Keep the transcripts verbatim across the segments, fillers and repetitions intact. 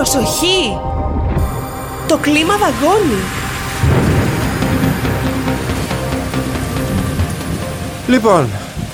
Προσοχή! Το κλίμα δαγκώνει. Λοιπόν,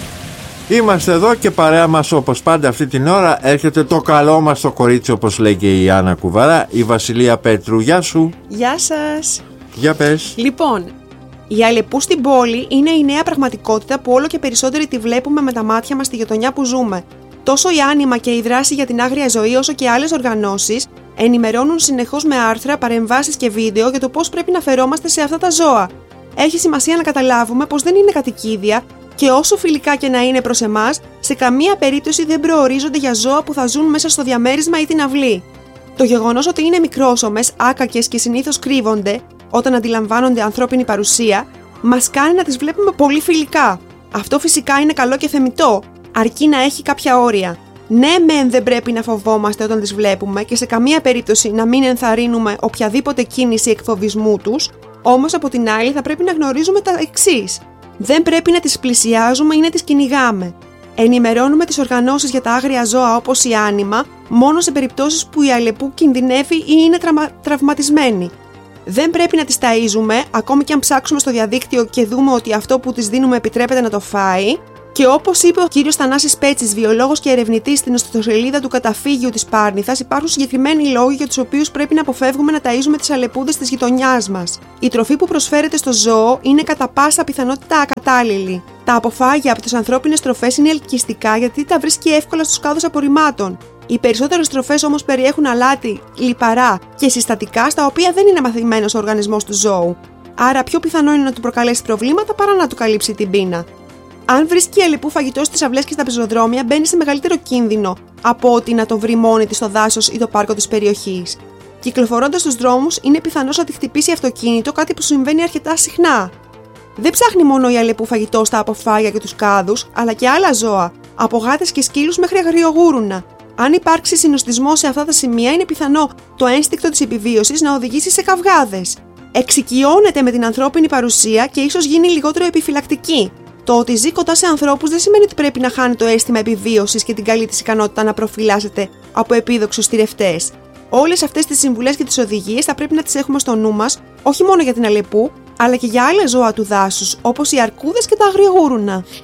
είμαστε εδώ και παρέα μας όπως πάντα αυτή την ώρα έρχεται το καλό μας το κορίτσι, όπως λέει και η Άννα Κουβαρά, η Βασιλεία Πέτρου. Γεια σου. Γεια σας. Για πες. Λοιπόν, η Αλεπού στην πόλη είναι η νέα πραγματικότητα που όλο και περισσότεροι τη βλέπουμε με τα μάτια μας στη γειτονιά που ζούμε. Τόσο η Άνιμα και η δράση για την άγρια ζωή, όσο και άλλες οργανώσεις ενημερώνουν συνεχώς με άρθρα, παρεμβάσεις και βίντεο για το πώς πρέπει να φερόμαστε σε αυτά τα ζώα. Έχει σημασία να καταλάβουμε πως δεν είναι κατοικίδια και όσο φιλικά και να είναι προς εμάς, σε καμία περίπτωση δεν προορίζονται για ζώα που θα ζουν μέσα στο διαμέρισμα ή την αυλή. Το γεγονός ότι είναι μικρόσωμες, άκακες και συνήθως κρύβονται όταν αντιλαμβάνονται ανθρώπινη παρουσία, μας κάνει να τις βλέπουμε πολύ φιλικά. Αυτό φυσικά είναι καλό και θεμιτό, αρκεί να έχει κάποια όρια. Ναι, μεν δεν πρέπει να φοβόμαστε όταν τις βλέπουμε και σε καμία περίπτωση να μην ενθαρρύνουμε οποιαδήποτε κίνηση εκφοβισμού τους, όμως από την άλλη θα πρέπει να γνωρίζουμε τα εξής. Δεν πρέπει να τις πλησιάζουμε ή να τις κυνηγάμε. Ενημερώνουμε τις οργανώσεις για τα άγρια ζώα όπως η Άνιμα μόνο σε περιπτώσεις που η Αλεπού κινδυνεύει ή είναι τραυμα... τραυματισμένη. Δεν πρέπει να τις ταΐζουμε, ακόμη και αν ψάξουμε στο διαδίκτυο και δούμε ότι αυτό που της δίνουμε επιτρέπεται να το φάει. Και όπως είπε ο κύριος Θανάσης Πέτσης, βιολόγος και ερευνητής στην ιστοσελίδα του Καταφύγιου της Πάρνηθας, υπάρχουν συγκεκριμένοι λόγοι για τους οποίους πρέπει να αποφεύγουμε να ταΐζουμε τις αλεπούδες της γειτονιάς μας. Η τροφή που προσφέρεται στο ζώο είναι κατά πάσα πιθανότητα ακατάλληλη. Τα αποφάγια από τις ανθρώπινες τροφές είναι ελκυστικά γιατί τα βρίσκει εύκολα στους κάδους απορριμμάτων. Οι περισσότερες τροφές όμως περιέχουν αλάτι, λιπαρά και συστατικά στα οποία δεν είναι μαθημένος ο οργανισμός του ζώου. Άρα πιο πιθανό είναι να του προκαλέσει προβλήματα παρά να του καλύψει την πείνα. Αν βρίσκει η Αλεπού φαγητό στις αυλές και στα πεζοδρόμια, μπαίνει σε μεγαλύτερο κίνδυνο από ότι να το βρει μόνη της στο δάσος ή το πάρκο της περιοχής. Κυκλοφορώντας στους δρόμους, είναι πιθανός να τη χτυπήσει αυτοκίνητο, κάτι που συμβαίνει αρκετά συχνά. Δεν ψάχνει μόνο η Αλεπού φαγητό στα αποφάγια και τους κάδους, αλλά και άλλα ζώα, από γάτες και σκύλους μέχρι αγριογούρουνα. Αν υπάρξει συνοστισμό σε αυτά τα σημεία, είναι πιθανό το ένστικτο της επιβίωσης να οδηγήσει σε καυγάδες. Εξοικειώνεται με την ανθρώπινη παρουσία και ίσως γίνει λιγότερο επιφυλακτική. Το ότι ζει κοντά σε ανθρώπους δεν σημαίνει ότι πρέπει να χάνει το αίσθημα επιβίωσης και την καλή της ικανότητα να προφυλάσσεται από επίδοξους θηρευτές. Όλες αυτές τις συμβουλές και τις οδηγίες θα πρέπει να τις έχουμε στο νου μας, όχι μόνο για την Αλεπού, αλλά και για άλλα ζώα του δάσους, όπως οι αρκούδες και τα αγριογούρουνα.